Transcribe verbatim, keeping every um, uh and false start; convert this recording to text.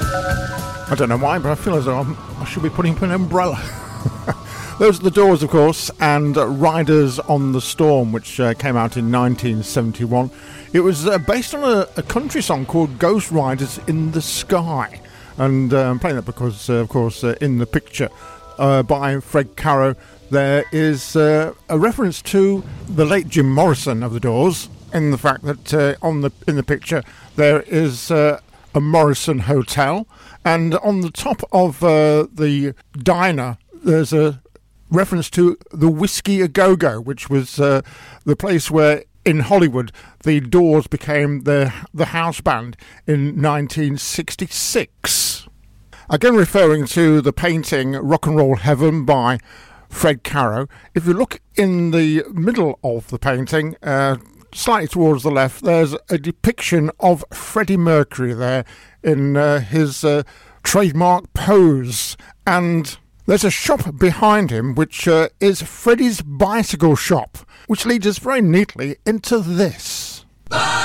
I don't know why, but I feel as though I'm, I should be putting up an umbrella. Those are the Doors, of course, and uh, Riders on the Storm, which uh, came out in nineteen seventy-one. It was uh, based on a, a country song called Ghost Riders in the Sky. And uh, I'm playing that because, uh, of course, uh, in the picture uh, by Fred Caro, there is uh, a reference to the late Jim Morrison of the Doors, in the fact that uh, on the in the picture there is uh, a Morrison Hotel, and on the top of uh, the diner there's a reference to the Whiskey A Go Go, which was uh, the place where in Hollywood the Doors became the the house band in nineteen sixty-six. Again, referring to the painting Rock and Roll Heaven by Fred Caro, if you look in the middle of the painting, uh, slightly towards the left, there's a depiction of Freddie Mercury there in uh, his uh, trademark pose, and there's a shop behind him which uh, is Freddie's Bicycle Shop, which leads us very neatly into this.